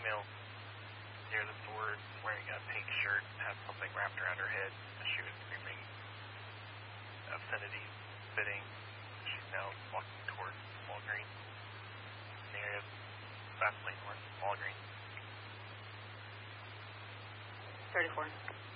female near the sword, wearing a pink shirt, had something wrapped around her head. She was screaming obscenity, spitting. She's now walking towards Walgreens, in the area of vastly north of Walgreens. 34.